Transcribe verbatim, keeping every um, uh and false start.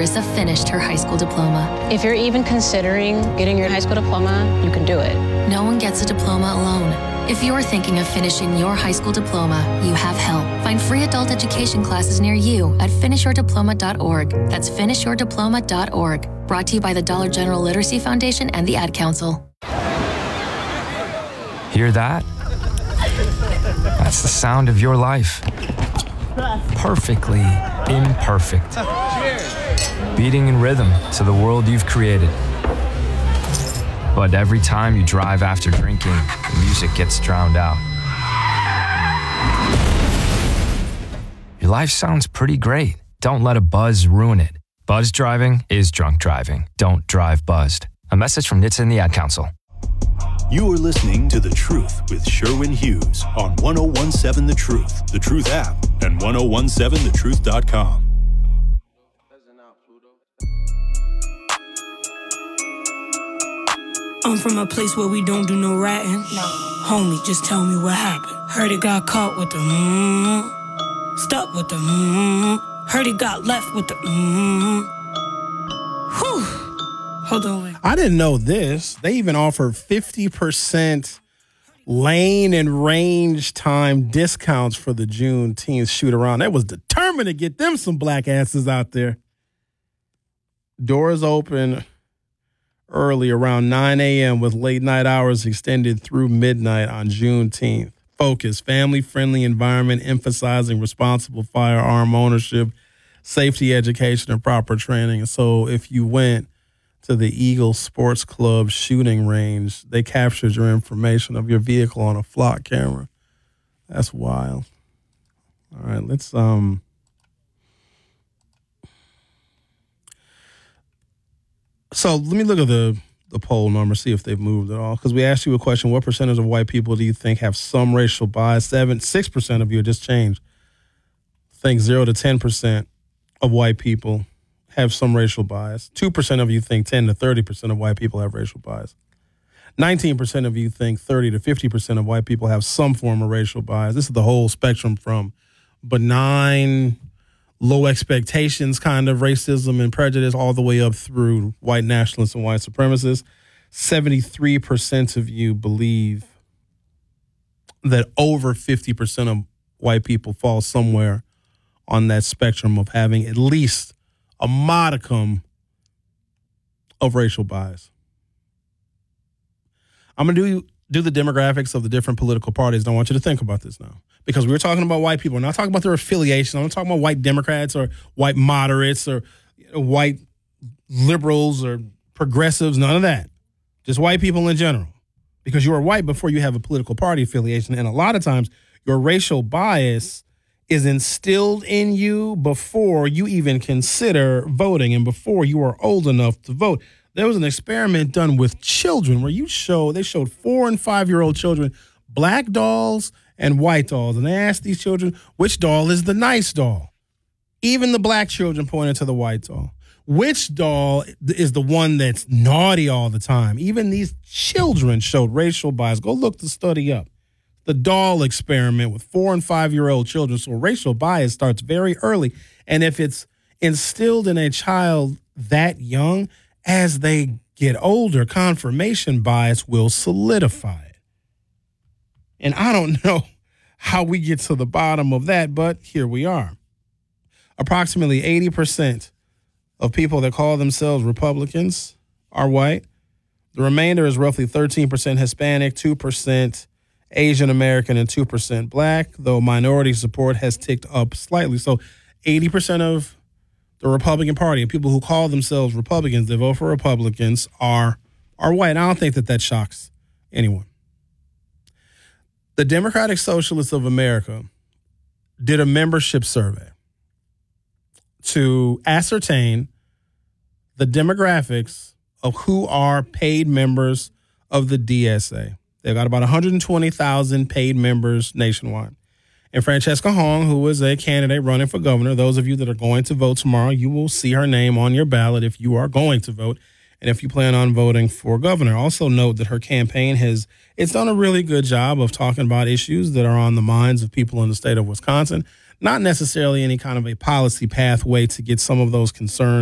Marissa finished her high school diploma. If you're even considering getting your high school diploma, you can do it. No one gets a diploma alone. If you're thinking of finishing your high school diploma, you have help. Find free adult education classes near you at finish your diploma dot org. That's finish your diploma dot org. Brought to you by the Dollar General Literacy Foundation and the Ad Council. Hear that? That's the sound of your life. Perfectly imperfect. Beating in rhythm to the world you've created. But every time you drive after drinking, the music gets drowned out. Your life sounds pretty great. Don't let a buzz ruin it. Buzz driving is drunk driving. Don't drive buzzed. A message from N H T S A and the Ad Council. You are listening to The Truth with Sherwin Hughes on one oh one seven The Truth, The Truth app, and ten seventeen the truth dot com. I'm from a place where we don't do no ratting. No. Homie, just tell me what happened. Heard it got caught with the mmm. Stuck with the mmm. Heard it got left with the mmm. Whew. Hold on, wait. I didn't know this. They even offer fifty percent lane and range time discounts for the Juneteenth shoot around. They was determined to get them some black asses out there. Doors open early around nine a.m. with late night hours extended through midnight on Juneteenth. Focus, family-friendly environment emphasizing responsible firearm ownership, safety education, and proper training. So if you went to the Eagle Sports Club shooting range, they captured your information of your vehicle on a flock camera. That's wild. All right, let's um So let me look at the, the poll number, see if they've moved at all. Because we asked you a question, what percentage of white people do you think have some racial bias? Seven, six percent of you, just changed. Think zero to ten percent of white people have some racial bias. Two percent of you think ten to thirty percent of white people have racial bias. Nineteen percent of you think thirty to fifty percent of white people have some form of racial bias. This is the whole spectrum from benign, low expectations kind of racism and prejudice all the way up through white nationalists and white supremacists. seventy-three percent of you believe that over fifty percent of white people fall somewhere on that spectrum of having at least a modicum of racial bias. I'm going to do do the demographics of the different political parties, and I want you to think about this now. Because we were talking about white people. We're not talking about their affiliation. I'm not talking about white Democrats or white moderates or white liberals or progressives, none of that. Just white people in general. Because you are white before you have a political party affiliation. And a lot of times your racial bias is instilled in you before you even consider voting and before you are old enough to vote. There was an experiment done with children where you show they showed four and five-year-old children black dolls and white dolls. And they asked these children, which doll is the nice doll? Even the black children pointed to the white doll. Which doll is the one that's naughty all the time? Even these children showed racial bias. Go look the study up. The doll experiment with four and five-year-old children. So racial bias starts very early. And if it's instilled in a child that young, as they get older, confirmation bias will solidify it. And I don't know how we get to the bottom of that, but here we are. Approximately eighty percent of people that call themselves Republicans are white. The remainder is roughly thirteen percent Hispanic, two percent Asian American, and two percent black, though minority support has ticked up slightly. So eighty percent of the Republican Party and people who call themselves Republicans, that vote for Republicans, are, are white. I don't think that that shocks anyone. The Democratic Socialists of America did a membership survey to ascertain the demographics of who are paid members of the D S A. They've got about one hundred twenty thousand paid members nationwide. And Francesca Hong, who is a candidate running for governor, those of you that are going to vote tomorrow, you will see her name on your ballot if you are going to vote and if you plan on voting for governor. Also note that her campaign has it's done a really good job of talking about issues that are on the minds of people in the state of Wisconsin, not necessarily any kind of a policy pathway to get some of those concerns